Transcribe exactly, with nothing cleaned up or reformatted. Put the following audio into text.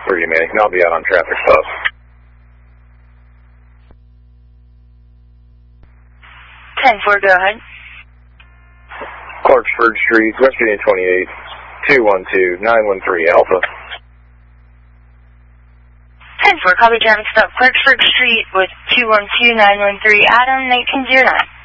thirty Manning. I'll be out on traffic stop. ten four, go ahead. Clarksburg Street, West Virginia twenty-eight, two one two, nine one three Alpha. ten four, copy traffic stop Clarksburg Street with two one two, nine one three Adam, nineteen oh nine.